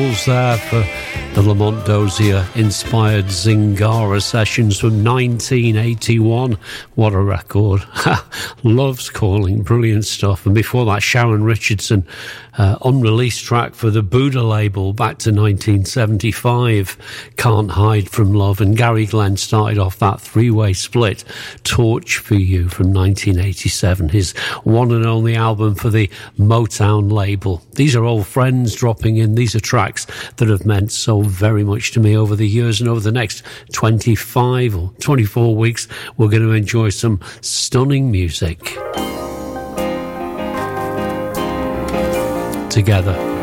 vocals there for the Lamont Dozier inspired Zingara sessions from 1981. What a record. Love's Calling, brilliant stuff. And before that, Sharon Richardson, unreleased track for the Buddha label back to 1975, Can't Hide From Love. And Gary Glenn started off that three-way split, Torch for You, from 1987, his one and only album for the Motown label. These are old friends dropping in. These are tracks that have meant so very much to me over the years, and over the next 25 or 24 weeks, we're going to enjoy some stunning music together.